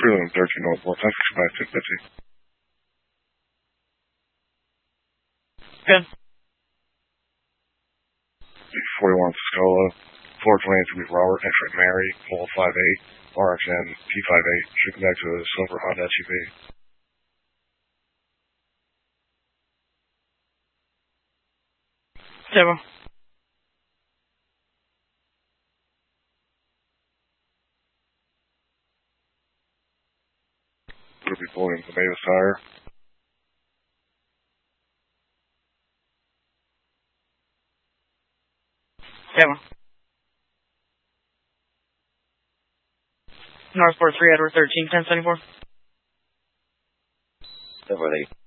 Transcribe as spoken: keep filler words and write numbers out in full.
Freeland thirteen oh four, thanks for back to fifty. Good. forty-one Scola, four twenty-three Robert, X-ray Mary, Pole five eight, R X N, P five eight, shipping back to a silver Honda S U V. Zero. Would be pulling the Mavis tire. Zero. Northport three, Edward thirteen, ten seventy-four. Over the